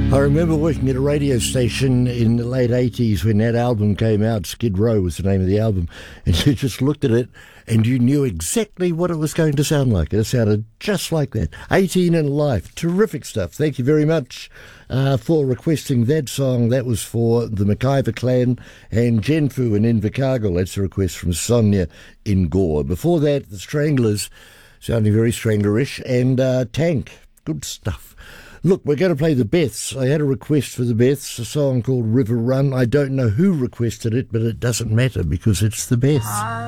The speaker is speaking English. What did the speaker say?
I remember working at a radio station in the late 80s when that album came out. Skid Row was the name of the album. And you just looked at it and you knew exactly what it was going to sound like. It sounded just like that. 18 and Life. Terrific stuff. Thank you very much for requesting that song. That was for the McIver Clan and Genfu in Invercargill. That's a request from Sonia in Gore. Before that, the Stranglers, sounding very Stranglerish, and Tank. Good stuff. Look, we're going to play the Beths. I had a request for the Beths, a song called River Run. I don't know who requested it, but it doesn't matter because it's the Beths.